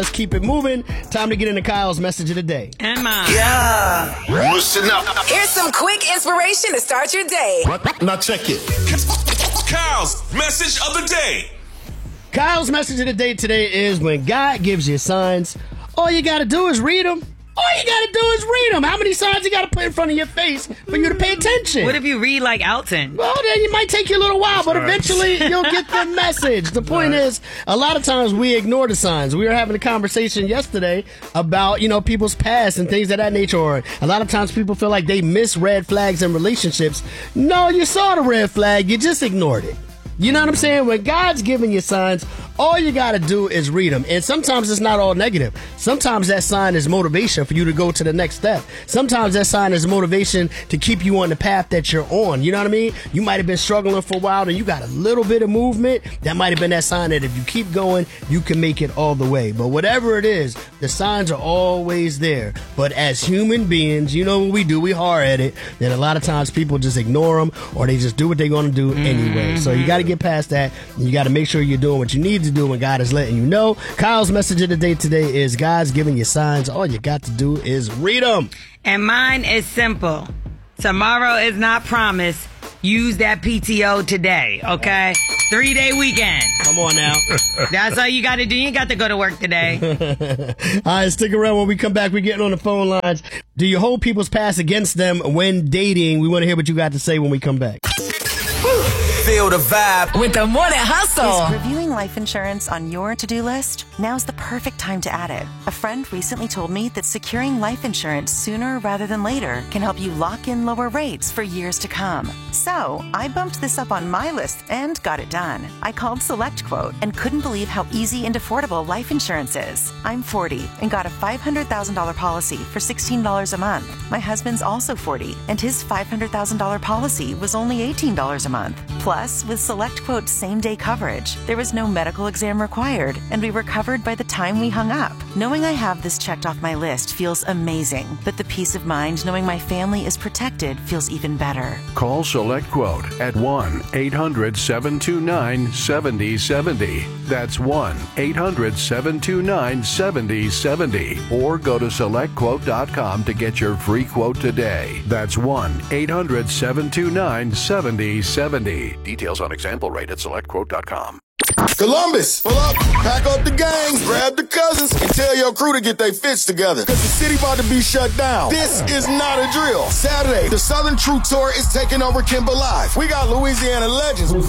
Let's keep it moving. Time to get into Kyle's message of the day. And mine. Yeah. Listen up. Here's some quick inspiration to start your day. Now check it. Kyle's message of the day. Kyle's message of the day today is when God gives you signs, all you got to do is read them. All you got to do is read them. How many signs you got to put in front of your face for you to pay attention? What if you read like Elton? Well, then it might take you a little while, but eventually you'll get the message. The point is, a lot of times we ignore the signs. We were having a conversation yesterday about, people's past and things of that nature. Or a lot of times people feel like they miss red flags in relationships. No, you saw the red flag. You just ignored it. You know what I'm saying? When God's giving you signs, all you got to do is read them. And sometimes it's not all negative. Sometimes that sign is motivation for you to go to the next step. Sometimes that sign is motivation to keep you on the path that you're on. You know what I mean? You might have been struggling for a while and you got a little bit of movement. That might have been that sign that if you keep going, you can make it all the way. But whatever it is, the signs are always there. But as human beings, you know what we do? We hard-headed. And a lot of times people just ignore them or they just do what they're going to do anyway. So you got to get past that. And you got to make sure you're doing what you need to do when God is letting you know. Kyle's message of the day today is God's giving you signs. All you got to do is read them. And mine is simple. Tomorrow is not promised. Use that PTO today, okay? 3-day weekend. Come on now. That's all you got to do. You ain't got to go to work today. All right, stick around. When we come back, we're getting on the phone lines. Do you hold people's past against them when dating? We want to hear what you got to say when we come back. Feel the vibe With the Morning Hustle. Is reviewing life insurance on your to-do list? Now's the perfect time to add it. A friend recently told me that securing life insurance sooner rather than later can help you lock in lower rates for years to come. So I bumped this up on my list and got it done. I called SelectQuote and couldn't believe how easy and affordable life insurance is. I'm 40 and got a $500,000 policy for $16 a month. My husband's also 40 and his $500,000 policy was only $18 a month. Plus, with SelectQuote's same-day coverage, there was no medical exam required, and we were covered by the time we hung up. Knowing I have this checked off my list feels amazing, but the peace of mind knowing my family is protected feels even better. Call SelectQuote at 1-800-729-7070. That's 1-800-729-7070. Or go to SelectQuote.com to get your free quote today. That's 1-800-729-7070. Details on example rate at SelectQuote.com. Columbus, pull up, pack up the gang, grab the cousins, and tell your crew to get their fits together. Cause the city about to be shut down. This is not a drill. Saturday, the Southern True Tour is taking over Kimber Live. We got Louisiana legends